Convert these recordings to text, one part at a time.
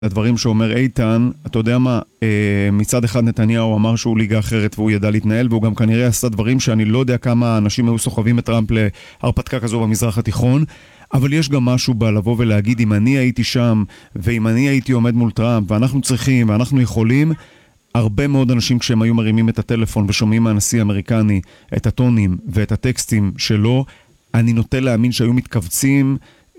הדברים שאומר איתן, אתה יודע מה, מצד אחד נתניהו אמר שהוא ליגה אחרת והוא ידע להתנהל, והוא גם כנראה עשה דברים שאני לא יודע כמה אנשים היו סוחבים את טראמפ להרפתקה כזו במזרח התיכון, אבל יש גם משהו בלבוא ולהגיד, אם אני הייתי שם ואם אני הייתי עומד מול טראמפ ואנחנו צריכים ואנחנו יכולים, הרבה מאוד אנשים כשהם היו מרימים את הטלפון ושומעים מהנשיא האמריקני את הטונים ואת הטקסטים שלו, אני נוטה להאמין שהיו מתכווצים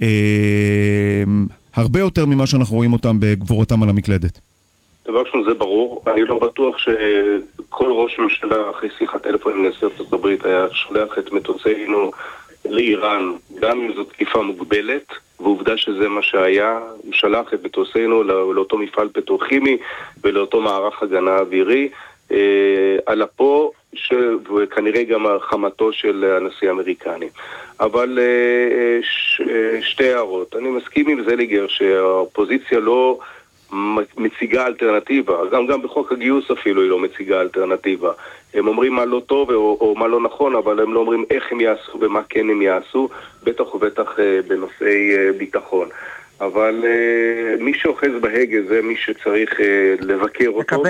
הרבה יותר ממה שאנחנו רואים אותם בגבורתם על המקלדת. דבר ראשון, זה ברור. אני לא בטוח שכל ראש ממשלה אחרי שיחת טלפון עם נשיא ארצות הברית היה שולח את מטוסינו לאיראן, גם אם זו תקיפה מוגבלת, ועובדה שזה מה שהיה. הוא שלח את מטוסינו לאותו מפעל פטרוכימי ולאותו מערך הגנה אווירי, על אפו וכנראה גם חמתו של הנשיא האמריקני. אבל שתי הערות. אני מסכים עם זליגר שהאופוזיציה לא מציגה אלטרנטיבה, גם בחוק הגיוס אפילו היא לא מציגה אלטרנטיבה. הם אומרים מה לא טוב או מה לא נכון, אבל הם לא אומרים איך הם יעשו ומה כן הם יעשו, בטח ובטח בנושאי ביטחון. אבל מי שאוחז בהגה זה מי שצריך לבקר אותו,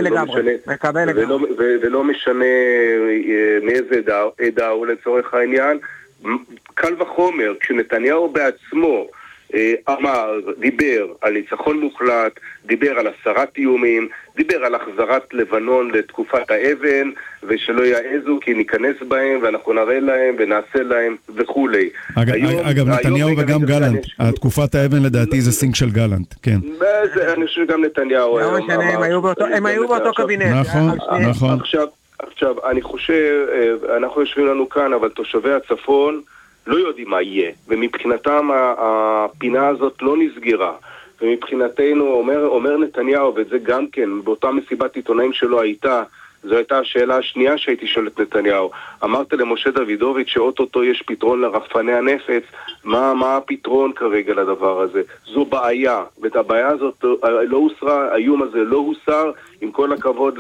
ולא משנה מאיזה עדה הוא לצורך העניין. קל וחומר, כשנתניהו בעצמו דיבר על ניצחון מוחלט, דיבר על הסרת איומים, דיבר על החזרת לבנון לתקופת האבן, ושלא יעזו כי ניכנס בהם ואנחנו נראה להם ונעשה להם וכולי. אגב, נתניהו וגם גלנט, תקופת האבן לדעתי זה סינק של גלנט, כן. אני חושב שגם נתניהו הם היו באותו קבינט. נכון. עכשיו, אני חושב, אנחנו יושבים לנו כאן, אבל תושבי הצפון לא יודעים מה יהיה, ומבחינתם הפינה הזאת לא נסגרה, ומבחינתנו אומר נתניהו, ואת זה גם כן, באותה מסיבת עיתונאים שלו זו הייתה השאלה השנייה שהייתי שואל את נתניהו. אמרת למשה דוידוביץ' שאוטוטו יש פתרון לרחפני הנפץ, מה הפתרון כרגע לדבר הזה? זו בעיה, ואת הבעיה הזאת לא הוסרה, האיום הזה לא הוסר, עם כל הכבוד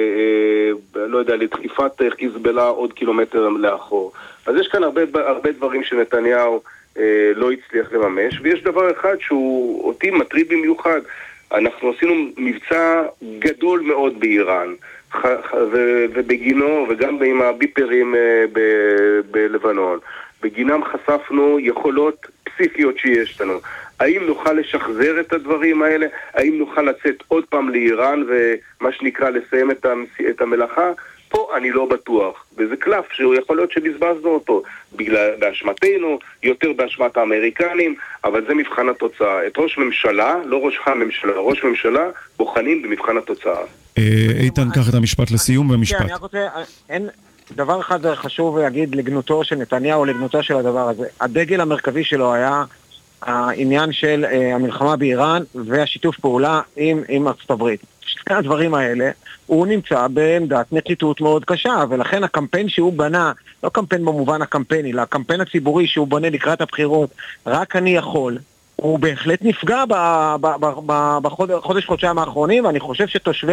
לדחיפת חיזבאללה עוד קילומטר לאחור. אז יש כאן הרבה דברים שנתניהו לא הצליח לממש, ויש דבר אחד שהוא אותי מטריד במיוחד. אנחנו עשינו מבצע גדול מאוד באיראן, ובגינו, וגם עם הביפרים בלבנון, בגינם חשפנו יכולות פסיכיות שיש לנו. האם נוכל לשחזר את הדברים האלה? האם נוכל לצאת עוד פעם לאיראן ומה שנקרא לסיים את המלאכה? פה אני לא בטוח, וזה קלף שהוא יכול להיות שבזבזנו אותו באשמתנו, יותר באשמת האמריקנים, אבל זה מבחן התוצאה. את ראש ממשלה, לא ראש ממשלה, בוחנים במבחן התוצאה. איתן, קח את המשפט לסיום במשפט. אני רוצה, אין דבר אחד חשוב להגיד לגנותו של נתניהו, לגנותו של הדבר הזה. הדגל המרכזי שלו היה העניין של המלחמה באיראן והשיתוף פעולה עם ארצות הברית. שני הדברים האלה, הוא נמצא בעמדת נחיתות מאוד קשה, ולכן הקמפיין שהוא בנה, לא קמפיין במובן הקמפייני, אלא הקמפיין הציבורי שהוא בונה לקראת הבחירות, רק אני יכול, הוא בהחלט נפגע בחודש-חודשיים האחרונים, ואני חושב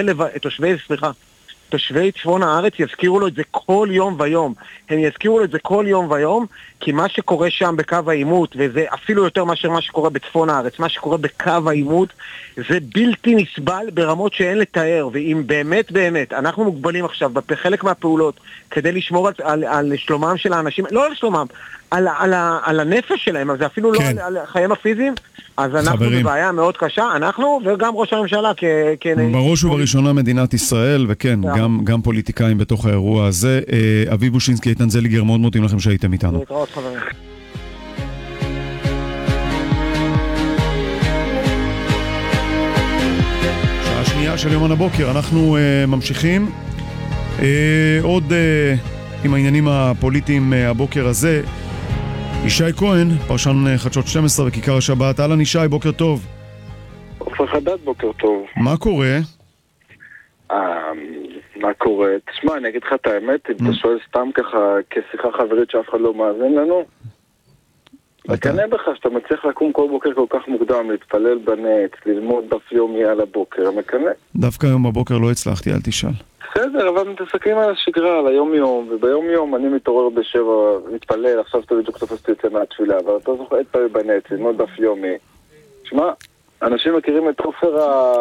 תושבי צפון הארץ יזכירו לו את זה כל יום ויום. הם יזכירו לו את זה כל יום ויום, כי מה שקורה שם בקו העימות, וזה אפילו יותר מאשר מה שקורה בצפון הארץ, מה שקורה בקו העימות, זה בלתי נסבל ברמות שאין לתאר. ואם באמת אנחנו מוגבלים עכשיו בחלק מהפעולות כדי לשמור על שלומם של האנשים, לא על שלומם, על הנפש שלהם, אבל זה אפילו כן. לא על חיים הפיזיים, אז אנחנו בבעיה מאוד קשה, אנחנו וגם ראש הממשלה בראש ובראשונה מדינת ישראל, וכן, גם פוליטיקאים בתוך האירוע הזה. אביב בושינסקי, איתן זליגר, מאוד מודים לכם שהייתם איתנו. להתראות חברים. שעה שנייה של יומן הבוקר, אנחנו ממשיכים עוד עם העניינים הפוליטיים הבוקר הזה. ישי כהן, פרשן חדשות 12 וכיכר השבת. אהלן ישי, בוקר טוב. עופר חדד, בוקר טוב. מה קורה? מה קורה? תשמע, אני אגיד לך את האמת, אם אתה שואל סתם ככה כשיחה חברית שאף אחד לא מאזין לנו, מקנה בך שאתה מצליח לקום כל בוקר כל כך מוקדם, להתפלל בנץ, ללמוד דף יומי על הבוקר, מקנה. דווקא היום בבוקר לא הצלחתי, אל תשאל. בסדר, אבל מתעסקים על השגרה, על היום-יום, וביום-יום אני מתעורר ב7, מתפלל, עכשיו אתה בדיוק תפסתי יוצא מהתפילה, אבל אתה זוכר להתפלל בנץ, ללמוד דף יומי. שמע, אנשים מכירים את עופר